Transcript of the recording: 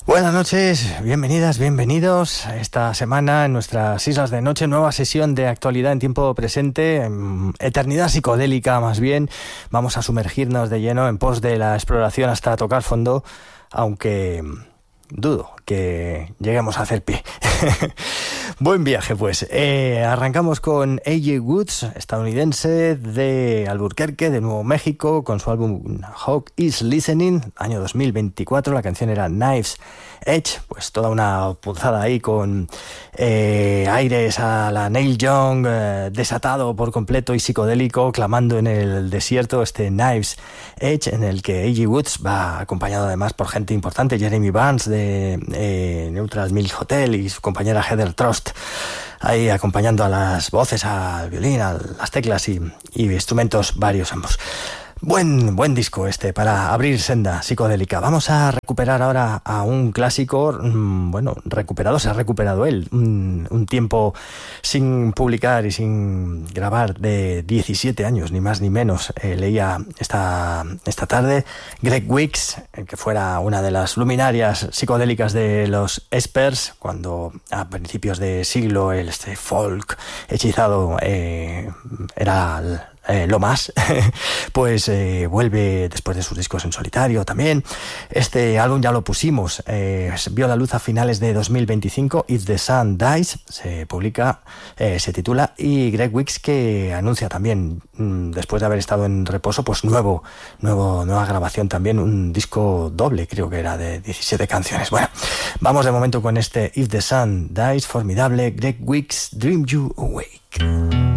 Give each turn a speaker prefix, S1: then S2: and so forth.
S1: Buenas noches, bienvenidas, bienvenidos. Esta semana en nuestras Islas de Noche, nueva sesión de actualidad en tiempo presente, eternidad psicodélica más bien. Vamos a sumergirnos de lleno en pos de la exploración hasta tocar fondo, aunque dudo que lleguemos a hacer pie. Buen viaje, pues. Arrancamos con A.J. Woods, estadounidense de Albuquerque, de Nuevo México, con su álbum Hawk is Listening, año 2024. La canción era Knife's Edge, pues toda una punzada ahí con aires a la Neil Young, desatado por completo y psicodélico, clamando en el desierto, este Knife's Edge, en el que A.J. Woods va acompañado además por gente importante, Jeremy Burns de Neutral Milk Hotel y su compañera Heather Trost, ahí acompañando a las voces, al violín, a las teclas y instrumentos varios ambos. Buen disco este para abrir senda psicodélica. Vamos a recuperar ahora a un clásico, se ha recuperado él, un tiempo sin publicar y sin grabar, de 17 años, ni más ni menos. Leía esta tarde Greg Wicks, que fuera una de las luminarias psicodélicas de los Espers, cuando a principios de siglo este folk hechizado era lo más, pues vuelve después de sus discos en solitario también. Este álbum ya lo pusimos, vio la luz a finales de 2025, If the Sun Dies, se publica, se titula, y Greg Wicks, que anuncia también, después de haber estado en reposo, pues nueva grabación también, un disco doble, creo que era de 17 canciones. Bueno, vamos de momento con este If the Sun Dies, formidable, Greg Wicks, Dream You Awake.